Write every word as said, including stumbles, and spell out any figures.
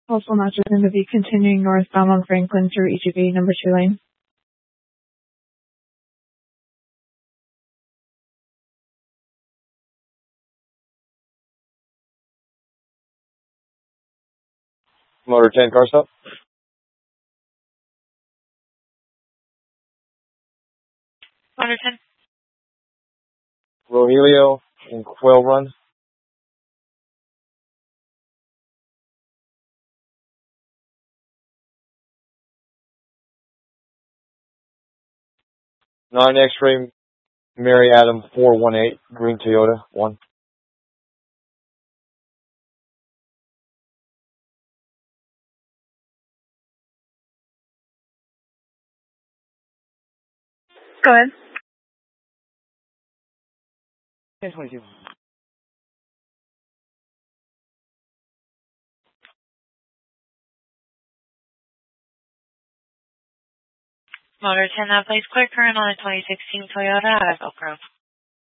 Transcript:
Also not just going to be continuing northbound on Franklin through E G B number two lane. Motor ten, car stop. Motor ten. Rogelio and Quail Run. nine X-ray, Mary Adam four one eight, green Toyota, one. Go ahead. ten twenty-two. Motor ten, that plays clear current on a twenty sixteen Toyota out of Elk Grove.